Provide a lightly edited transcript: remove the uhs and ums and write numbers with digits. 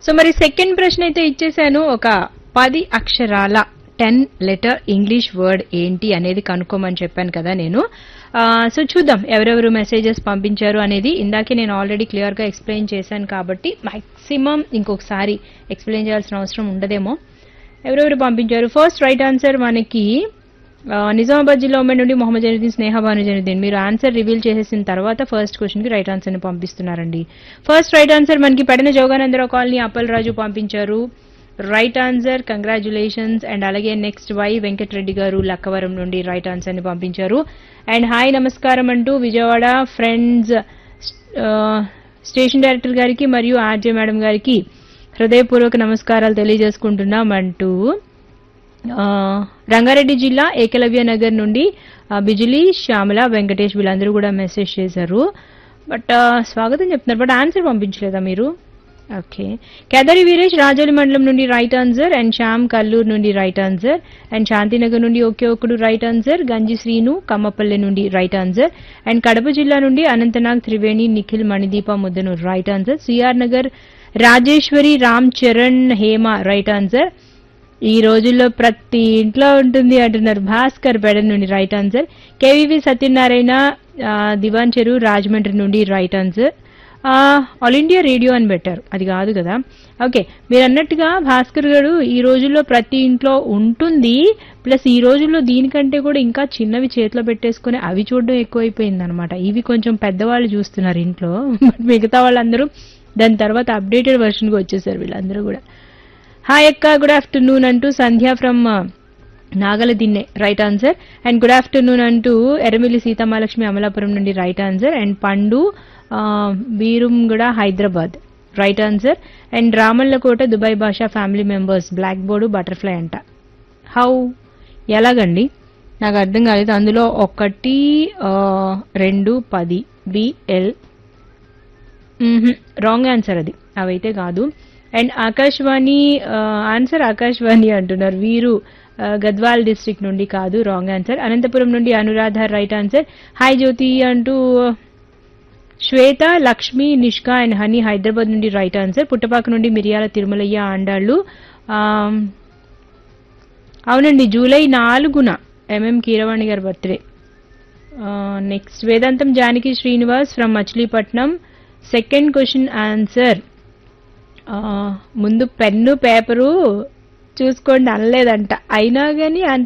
So మరి second ప్రశ్న అయితే ఇచ్చేసాను. ఒక 10 అక్షరాల 10 లెటర్ ఇంగ్లీష్ వర్డ్ ఏంటి అనేది కనుక్కోమని చెప్పాను కదా నేను. సో చూద్దాం ఎవరెవరు మెసేజెస్ పంపించారు అనేది. ఇందాకే నేను ఆల్రెడీ క్లియర్ గా ఎక్స్ప్లెయిన్ చేశాను కాబట్టి మాక్సిమం ఇంకొకసారి ఎక్స్ప్లెయిన్ చేయాల్సిన అవసరం ఉండదేమో. ఎవరెవరు పంపించారు? ఫస్ట్ రైట్ ఆన్సర్ మనకి నిజామాబాద్ జిల్లా ఉమ్మడి నుండి మొహమ్మద్ జైనుద్దీన్, స్నేహ భాను జైనుద్దీన్. మీరు ఆన్సర్ రివీల్ చేసేసిన తర్వాత ఫస్ట్ క్వశ్చన్ కి రైట్ ఆన్సర్ ని పంపిస్తున్నారండి. ఫస్ట్ రైట్ ఆన్సర్ మనకి పెడన జోగానందరావు కాలనీ అప్పల్ రాజు పంపించారు. Right answer, congratulations. అండ్ అలాగే నెక్స్ట్ వై వెంకటరెడ్డి గారు లక్కవరం నుండి రైట్ ఆన్సర్ ని పంపించారు. అండ్ హాయ్ నమస్కారం అంటూ విజయవాడ ఫ్రెండ్స్ స్టేషన్ డైరెక్టర్ గారికి మరియు ఆర్జే మేడం గారికి హృదయపూర్వక నమస్కారాలు తెలియజేసుకుంటున్నామంటూ రంగారెడ్డి జిల్లా ఏకలవ్య నగర్ నుండి బిజిలీ, శ్యామల, వెంకటేష్ వీళ్ళందరూ కూడా మెసేజ్ చేశారు. బట్ స్వాగతం చెప్తున్నారు, బట్ ఆన్సర్ పంపించలేదా మీరు? ఓకే. కేదారి వీరేష్ రాజోలి మండలం నుండి right answer. And Shyam Kalluru నుండి రైట్ ఆన్సర్. అండ్ శాంతినగర్ నుండి ఒకే ఒకడు రైట్ ఆన్సర్. గంజి శ్రీను కమ్మపల్లె నుండి రైట్ ఆన్సర్. అండ్ కడప జిల్లా నుండి Anantnag, Triveni, Nikhil, Manideepa, Muddanur right answer. CR Nagar Rajeshwari, Ram Charan, Hema right answer. ఈ రోజుల్లో ప్రతి ఇంట్లో ఉంటుంది అంటున్నారు భాస్కర్ బెడ నుండి రైట్ ఆన్సర్. కేవీవి సత్యనారాయణ దివాన్ చెరు రాజమండ్రి నుండి right answer. All India radio అని పెట్టారు, అది కాదు కదా. ఓకే, మీరు అన్నట్టుగా భాస్కర్ గారు ఈ రోజుల్లో ప్రతి ఇంట్లో ఉంటుంది. ప్లస్ ఈ రోజుల్లో దీనికంటే కూడా ఇంకా చిన్నవి చేతిలో పెట్టేసుకుని అవి చూడడం ఎక్కువైపోయింది అనమాట. ఇవి కొంచెం పెద్దవాళ్ళు చూస్తున్నారు ఇంట్లో, మిగతా వాళ్ళందరూ దాని తర్వాత అప్డేటెడ్ వర్షన్గా వచ్చేసారు వీళ్ళందరూ కూడా. హాయ్ అక్క, గుడ్ ఆఫ్టర్నూన్ అంటూ సంధ్య from నాగల Dinne right answer. And good afternoon అంటూ ఎర్రమిల్లి సీతామహాలక్ష్మి అమలాపురం నుండి రైట్ ఆన్సర్. అండ్ పండు బీరుంగూడ Hyderabad right answer. And Ramallakota Dubai భాషా family members black board butterfly అంట. హౌ ఎలాగండి నాకు అర్థం కాలేదు. అందులో 1 2 10 బిఎల్ రాంగ్ ఆన్సర్ అది, అవైతే కాదు. అండ్ ఆకాశవాణి ఆన్సర్ ఆకాశవాణి అంటున్నారు వీరు గద్వాల్ డిస్ట్రిక్ట్ నుండి కాదు, రాంగ్ ఆన్సర్. అనంతపురం నుండి అనురాధ రైట్ ఆన్సర్. హాయ్ జ్యోతి అంటూ శ్వేత, లక్ష్మి, నిష్కా అండ్ హనీ హైదరాబాద్ నుండి రైట్ ఆన్సర్. పుట్టపాక నుండి మిరియాల తిరుమలయ్య ఆండాళ్ళు. అవునండి, జూలై 4న ఎంఎం కీరవాణి గారి birthday. Next Vedantam Janaki Srinivas from Machilipatnam. Second question answer ముందు పెన్ను పేపరు చూసుకోండి అనలేదంట, అయినా కానీ